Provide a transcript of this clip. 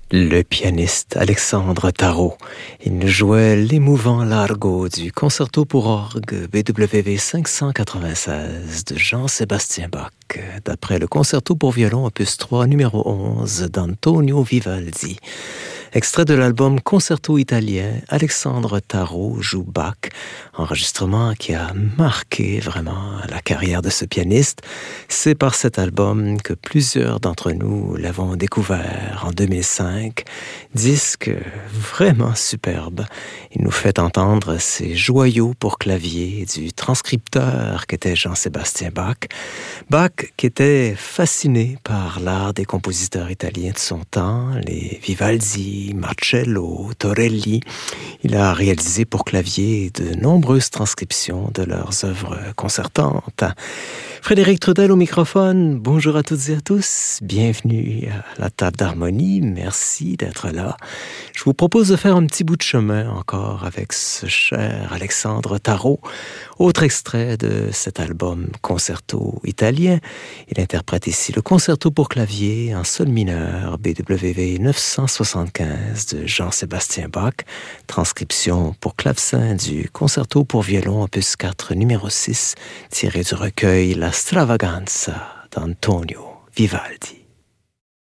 Le pianiste Alexandre Tarot. Il nous jouait l'émouvant Largo du concerto pour orgue BWV 596 de Jean-Sébastien Bach, d'après le concerto pour violon opus 3 numéro 11 d'Antonio Vivaldi. Extrait de l'album Concerto italien, Alexandre Tarot joue Bach, enregistrement qui a marqué vraiment la carrière de ce pianiste. C'est par cet album que plusieurs d'entre nous l'avons découvert en 2005. Disque vraiment superbe. Il nous fait entendre ces joyaux pour clavier du transcripteur qu'était Jean-Sébastien Bach. Bach qui était fasciné par l'art des compositeurs italiens de son temps, les Vivaldi, Marcello, Torelli. Il a réalisé pour clavier de nombreuses transcriptions de leurs œuvres concertantes. Frédéric Trudel au microphone. Bonjour à toutes et à tous. Bienvenue à la table d'harmonie. Merci d'être là. Je vous propose de faire un petit bout de chemin encore avec ce cher Alexandre Tarot. Autre extrait de cet album Concerto italien. Il interprète ici le concerto pour clavier en sol mineur BWV 975 de Jean-Sébastien Bach. Transcription pour clavecin du concerto pour violon opus 4 numéro 6 tiré du recueil La Stravaganza d'Antonio Vivaldi.